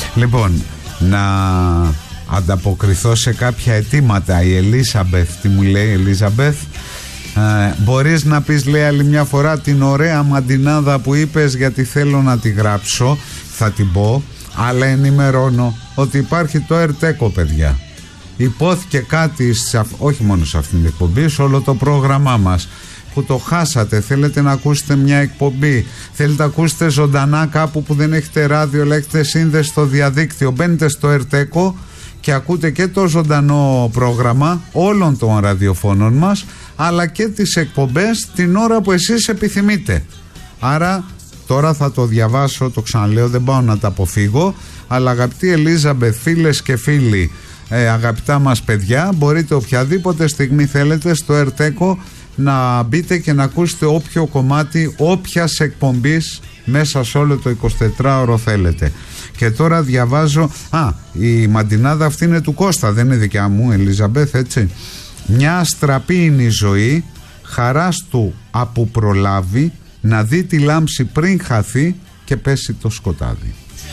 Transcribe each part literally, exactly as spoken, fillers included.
Λοιπόν, να ανταποκριθώ σε κάποια αιτήματα. Η Ελίζαμπεθ, τι μου λέει η Ελίζαμπεθ? Ε, μπορείς να πεις, λέει, άλλη μια φορά την ωραία μαντινάδα που είπες, γιατί θέλω να τη γράψω. Θα την πω, αλλά ενημερώνω ότι υπάρχει το ΕΡΤΕΚΟ, παιδιά. Υπόθηκε κάτι, σε, όχι μόνο σε αυτήν την εκπομπή, σε όλο το πρόγραμμά μας, που το χάσατε. Θέλετε να ακούσετε μια εκπομπή, θέλετε να ακούσετε ζωντανά κάπου που δεν έχετε ράδιο, αλλά έχετε σύνδεση στο διαδίκτυο, μπαίνετε στο ΕΡΤΕΚΟ και ακούτε και το ζωντανό πρόγραμμα όλων των ραδιοφώνων μας, αλλά και τις εκπομπές την ώρα που εσείς επιθυμείτε. Άρα τώρα θα το διαβάσω, το ξαναλέω, δεν πάω να τα αποφύγω, αλλά αγαπητή Ελίζαμπεθ, φίλες και φίλοι, ε, αγαπητά μας παιδιά, μπορείτε οποιαδήποτε στιγμή θέλετε στο ΕΡΤΕΚΟ να μπείτε και να ακούσετε όποιο κομμάτι όποιας εκπομπής μέσα σε όλο το εικοσιτετράωρο θέλετε. Και τώρα διαβάζω, α, η μαντινάδα αυτή είναι του Κώστα, δεν είναι δικιά μου, Ελίζαμπεθ, έτσι. Μια αστραπή είναι η ζωή, χαράς του από προλάβει, να δει τη λάμψη πριν χαθεί και πέσει το σκοτάδι.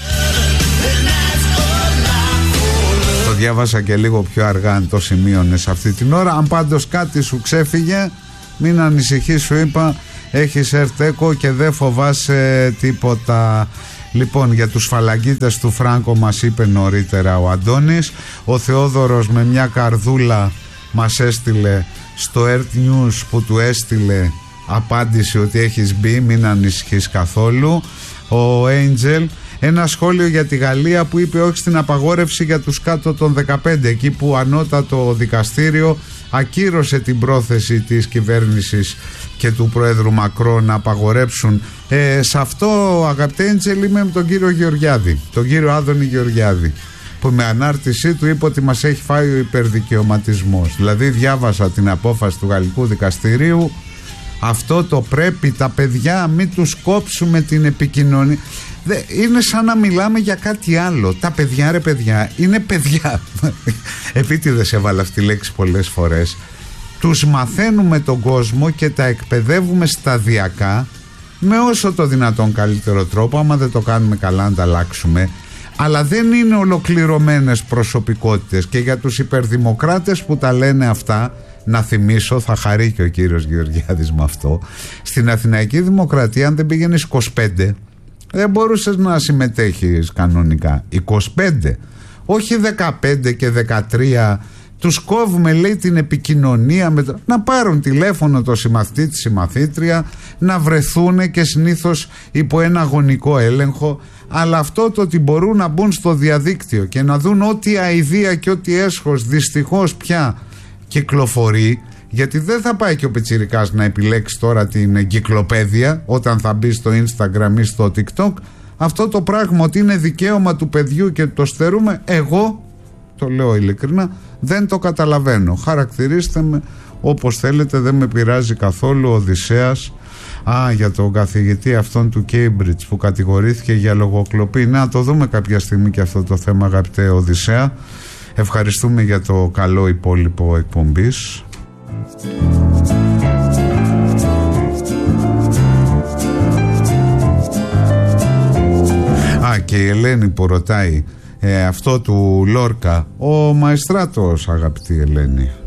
Το διάβασα και λίγο πιο αργά αν το σημείωνες αυτή την ώρα. Αν πάντως κάτι σου ξέφυγε, μην ανησυχείς, σου είπα, έχεις ΕΡΤΕΚΟ και δεν φοβάσαι τίποτα. Λοιπόν, για τους φαλαγγίτες του Φράγκο μας είπε νωρίτερα ο Αντώνης. Ο Θεόδωρος με μια καρδούλα μας έστειλε στο ΕΡΤ News που του έστειλε απάντηση ότι έχεις μπει, μην ανησυχείς καθόλου. Ο Angel, ένα σχόλιο για τη Γαλλία που είπε όχι στην απαγόρευση για τους κάτω των δεκαπέντε, εκεί που ανώτατο δικαστήριο ακύρωσε την πρόθεση της κυβέρνησης και του Προέδρου Μακρόν να απαγορέψουν. Ε, σε αυτό, αγαπητέ Angel, είμαι με τον κύριο Γεωργιάδη, τον κύριο Άδωνη Γεωργιάδη, που με ανάρτησή του είπε ότι μας έχει φάει ο υπερδικαιωματισμός. Δηλαδή διάβασα την απόφαση του Γαλλικού Δικαστηρίου. Αυτό το πρέπει τα παιδιά, μην τους κόψουμε την επικοινωνία. Είναι σαν να μιλάμε για κάτι άλλο. Τα παιδιά, ρε παιδιά, είναι παιδιά. Επίτηδες έβαλα αυτή τη λέξη πολλές φορές. Τους μαθαίνουμε τον κόσμο και τα εκπαιδεύουμε σταδιακά, με όσο το δυνατόν καλύτερο τρόπο. Άμα δεν το κάνουμε καλά να τα αλλάξουμε. Αλλά δεν είναι ολοκληρωμένες προσωπικότητες. Και για τους υπερδημοκράτες που τα λένε αυτά, να θυμίσω, θα χαρεί και ο κύριος Γεωργιάδης με αυτό, στην Αθηναϊκή Δημοκρατία αν δεν πήγαινες είκοσι πέντε δεν μπορούσες να συμμετέχεις κανονικά. είκοσι πέντε, όχι δεκαπέντε και δεκατρία. Τους κόβουμε, λέει, την επικοινωνία με το... να πάρουν τηλέφωνο το συμμαθητή, τη συμμαθήτρια, να βρεθούν και συνήθως υπό ένα γονικό έλεγχο. Αλλά αυτό το ότι μπορούν να μπουν στο διαδίκτυο και να δουν ό,τι αηδία και ό,τι έσχος δυστυχώς πια κυκλοφορεί, γιατί δεν θα πάει και ο πιτσιρικάς να επιλέξει τώρα την εγκυκλοπαίδεια όταν θα μπει στο Instagram ή στο TikTok. Αυτό το πράγμα ότι είναι δικαίωμα του παιδιού και το στερούμε, εγώ το λέω ειλικρινά, δεν το καταλαβαίνω. Χαρακτηρίστε με όπως θέλετε, δεν με πειράζει καθόλου. Ο Οδυσσέας, α, για τον καθηγητή αυτόν του Cambridge που κατηγορήθηκε για λογοκλοπή. Να το δούμε κάποια στιγμή και αυτό το θέμα, αγαπητέ Οδυσσέα. Ευχαριστούμε για το καλό υπόλοιπο εκπομπής. Α, και η Ελένη που ρωτάει ε, αυτό του Λόρκα, ο Μαεστράτος, αγαπητή Ελένη.